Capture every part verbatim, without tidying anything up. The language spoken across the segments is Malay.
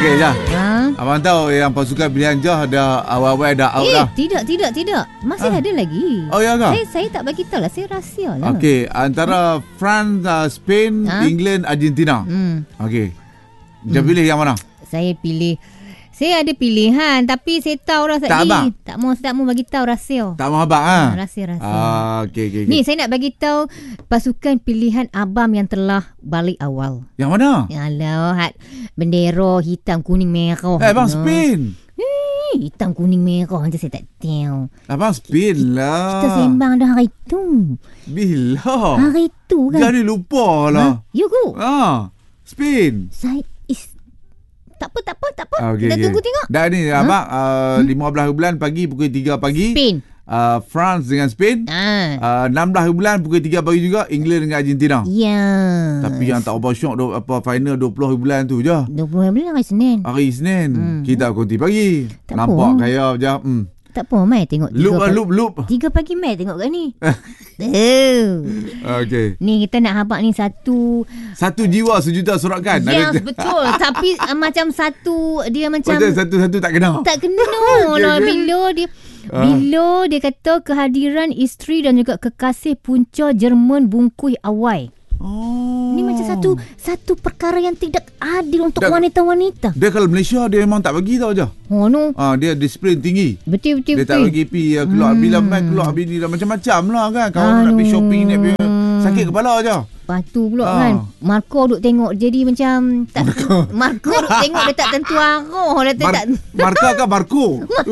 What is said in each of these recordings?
Okey, Jah. Ha? Abang tahu yang pasukan pilihan Jah dah awal-awal dah out eh, dah. tidak, tidak, tidak. Masih Ha? ada lagi. Oh, ya ke? Saya, saya tak bagi tahu lah. Saya rahsia lah. Okey, antara France, uh, Spain, Ha? England, Argentina. Hmm. Okey. Jah pilih yang mana? Saya pilih. Saya ada pilihan, tapi saya tahu dah Tak tadi. abang? Tak mau, tak mau bagi tahu rahsia. Tak mahu abang ah. Rahsia-rahsia. Ah, okey okey. Ni saya nak bagi tahu pasukan pilihan abang yang telah balik awal. Yang mana? Alah, hat bendera hitam kuning merah. Eh, abang No. Spain. Eh, hitam kuning merah je saya tak tahu. Abang Spain lah. Kita sembang dah hari tu. Bila? Hari tu kan. Jadi lupa lah. Ha? You go. Ah, Spain. Saya is tak apa, tak apa, tak apa. Ah, okay, Kita okay. tunggu tengok. Dah ni huh? abang uh, hmm? lima belas bulan pagi pukul tiga pagi. Spain. Uh, France dengan Spain. Ah. Uh, enam belas bulan pukul tiga pagi juga England dengan Argentina. Ya. Tapi yang tak apa syok do, apa final dua puluh bulan tu je. dua puluh bulan hari Senin. Hari Isnin Hmm. kita konti pagi. Tak Nampak apa. kaya je. Hmm. Tak apa, mai tengok tiga Loop lah, pagi. loop loop. Tiga pagi mai tengok kat ni. Oh. Okey. Ni kita nak habaq ni satu. Satu jiwa sejuta surakan. Yes, Ada- betul. Tapi uh, macam satu dia macam Macam satu-satu tak kena. tak kena lah bila dia Ah. bila dia kata kehadiran isteri dan juga kekasih punca Jerman bungkui awal. Oh. Ni macam satu satu perkara yang tidak adil untuk Dan- wanita-wanita. Dia kalau Malaysia dia memang tak bagi tau je. Oh no. Ah, dia disiplin tinggi. Betul betul Dia tak betul. bagi pi uh, keluar Hmm. bila mai keluar bini dah macam-macam lah kan. Kawan nak pergi shopping ni pergi sakit kepala je. Lepas tu pula Ah. kan Marco duk tengok jadi macam tak, Marco duk tengok dia tak tentu arah. Dia tak, Mar- tak Marka kan Marco.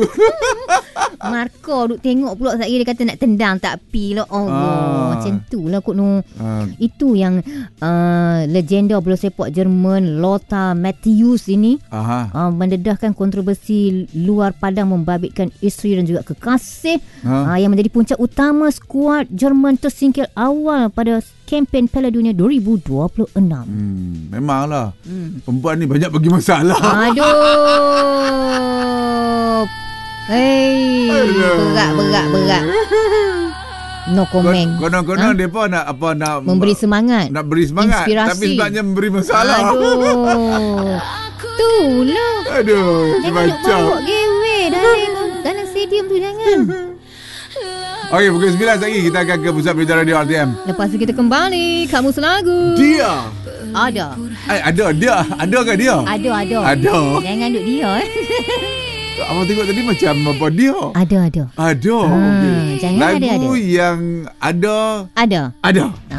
Marco duk tengok pula saya dia kata nak tendang tak pi lah. Oh, Ah. macam tu lah kot no. Ah, Itu yang uh, legenda bola sepak Jerman Lothar Matthäus ini aha. uh, mendedahkan kontroversi luar padang membabitkan isteri dan juga kekasih Ha? uh, yang menjadi punca utama skuad Jerman tersingkir awal pada kempen Piala Dunia dua ribu dua puluh enam. Hmm, memanglah. Hmm. Perempuan ni banyak bagi masalah. Aduh. Hei, berat berat berat. No comment. Konon-konon Ha? depa nak apa nak Memberi semangat. nak beri semangat Inspirasi. tapi sebenarnya memberi masalah. Aduh. Itulah. Aduh, Jangan duk macam. bawa gewe dalam dalam stadium tu jangan. Okey, pukul sembilan lagi kita akan ke pusat berita radio R T M. Lepas tu kita kembali Kamus Lagu. Dia. Ada. Eh, ada dia. Ada ke dia? Ada ada. Ada. Jangan duk dia eh. Abang tengok tadi macam apa dia? Ada ada. Ada. Ah, Okey. jangan Lagu ada-ada. yang ada Ada. ada.